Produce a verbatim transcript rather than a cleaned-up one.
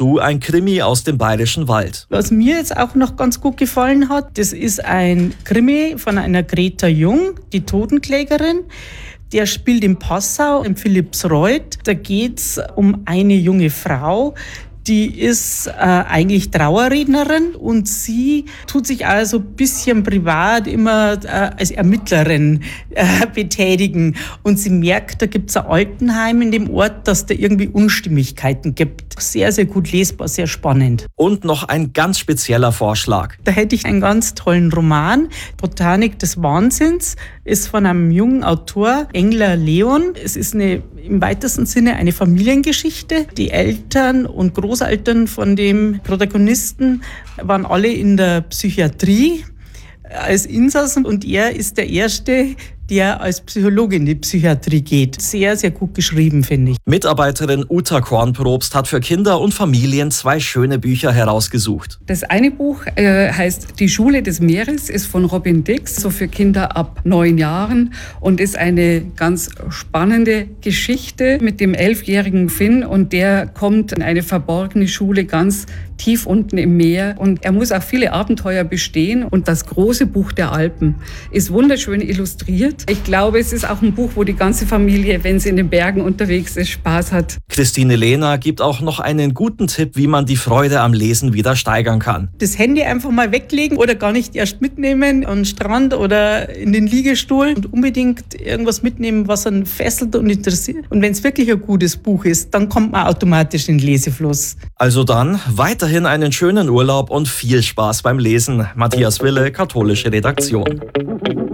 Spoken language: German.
dazu ein Krimi aus dem Bayerischen Wald. Was mir jetzt auch noch ganz gut gefallen hat, das ist ein Krimi von einer Greta Jung, die Totenklägerin. Der spielt in Passau, im Philippsreuth. Da geht's um eine junge Frau, die ist äh, eigentlich Trauerrednerin und sie tut sich also ein bisschen privat immer äh, als Ermittlerin äh, betätigen. Und sie merkt, da gibt's ein Altenheim in dem Ort, dass da irgendwie Unstimmigkeiten gibt. Sehr, sehr gut lesbar, sehr spannend. Und noch ein ganz spezieller Vorschlag. Da hätte ich einen ganz tollen Roman. Botanik des Wahnsinns ist von einem jungen Autor, Engler Leon. Es ist eine, im weitesten Sinne eine Familiengeschichte. Die Eltern und Großeltern von dem Protagonisten waren alle in der Psychiatrie als Insassen und er ist der Erste, der als Psychologe in die Psychiatrie geht. Sehr, sehr gut geschrieben, finde ich. Mitarbeiterin Uta Kornprobst hat für Kinder und Familien zwei schöne Bücher herausgesucht. Das eine Buch äh, heißt Die Schule des Meeres, ist von Robin Dix, so für Kinder ab neun Jahren und ist eine ganz spannende Geschichte mit dem elfjährigen Finn und der kommt in eine verborgene Schule ganz tief unten im Meer und er muss auch viele Abenteuer bestehen und das große Buch der Alpen ist wunderschön illustriert. Ich glaube, es ist auch ein Buch, wo die ganze Familie, wenn sie in den Bergen unterwegs ist, Spaß hat. Christine Lehner gibt auch noch einen guten Tipp, wie man die Freude am Lesen wieder steigern kann. Das Handy einfach mal weglegen oder gar nicht erst mitnehmen an den Strand oder in den Liegestuhl und unbedingt irgendwas mitnehmen, was einen fesselt und interessiert. Und wenn es wirklich ein gutes Buch ist, dann kommt man automatisch in den Lesefluss. Also dann weiterhin einen schönen Urlaub und viel Spaß beim Lesen. Matthias Wille, Katholische Redaktion.